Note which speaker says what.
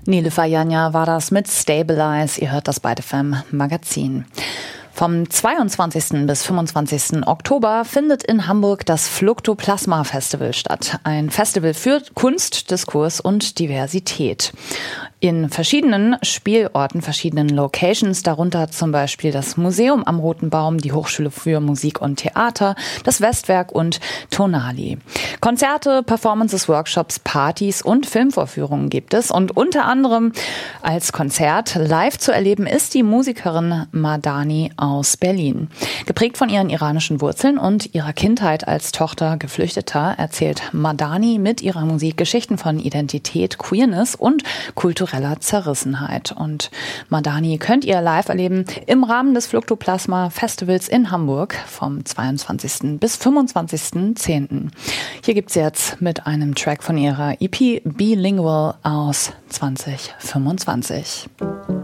Speaker 1: Nele Fajanja war das mit Stabilize. Ihr hört das bei FM Magazin. Vom 22. bis 25. Oktober findet in Hamburg das Fluktoplasma Festival statt. Ein Festival für Kunst, Diskurs und Diversität. In verschiedenen Spielorten, verschiedenen Locations, darunter zum Beispiel das Museum am Roten Baum, die Hochschule für Musik und Theater, das Westwerk und Tonali. Konzerte, Performances, Workshops, Partys und Filmvorführungen gibt es. Und unter anderem als Konzert live zu erleben ist die Musikerin Madani aus Berlin. Geprägt von ihren iranischen Wurzeln und ihrer Kindheit als Tochter Geflüchteter erzählt Madani mit ihrer Musik Geschichten von Identität, Queerness und kultureller Zerrissenheit. Und Madani könnt ihr live erleben im Rahmen des Fluktoplasma Festivals in Hamburg vom 22. bis 25.10. Hier gibt's jetzt mit einem Track von ihrer EP Bilingual aus 2025.